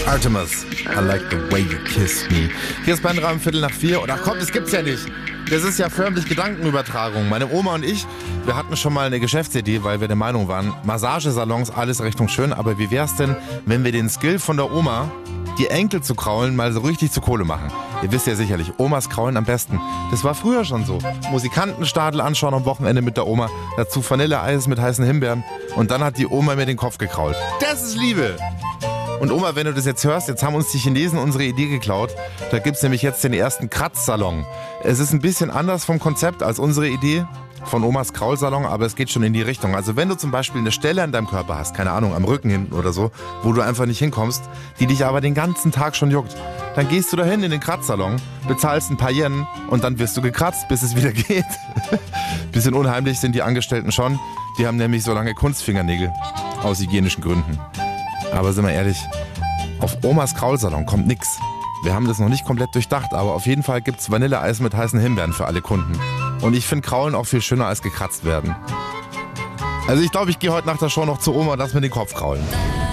Artemis, I like the way you kiss me. Hier ist Bandra 3:15 und ach komm, das gibt's ja nicht. Das ist ja förmlich Gedankenübertragung. Meine Oma und ich, wir hatten schon mal eine Geschäftsidee, weil wir der Meinung waren, Massagesalons, alles Richtung schön, aber wie wär's denn, wenn wir den Skill von der Oma, die Enkel zu kraulen, mal so richtig zu Kohle machen? Ihr wisst ja sicherlich, Omas kraulen am besten. Das war früher schon so. Musikantenstadel anschauen am Wochenende mit der Oma, dazu Vanilleeis mit heißen Himbeeren und dann hat die Oma mir den Kopf gekrault. Das ist Liebe! Und Oma, wenn du das jetzt hörst, jetzt haben uns die Chinesen unsere Idee geklaut. Da gibt's nämlich jetzt den ersten Kratzsalon. Es ist ein bisschen anders vom Konzept als unsere Idee von Omas Kraulsalon, aber es geht schon in die Richtung. Also wenn du zum Beispiel eine Stelle an deinem Körper hast, keine Ahnung, am Rücken hinten oder so, wo du einfach nicht hinkommst, die dich aber den ganzen Tag schon juckt, dann gehst du dahin in den Kratzsalon, bezahlst ein paar Yen und dann wirst du gekratzt, bis es wieder geht. Bisschen unheimlich sind die Angestellten schon. Die haben nämlich so lange Kunstfingernägel, aus hygienischen Gründen. Aber sind wir ehrlich, auf Omas Kraulsalon kommt nix. Wir haben das noch nicht komplett durchdacht, aber auf jeden Fall gibt's Vanilleeis mit heißen Himbeeren für alle Kunden. Und ich finde Kraulen auch viel schöner als gekratzt werden. Also ich glaube, ich gehe heute nach der Show noch zu Oma und lass mir den Kopf kraulen.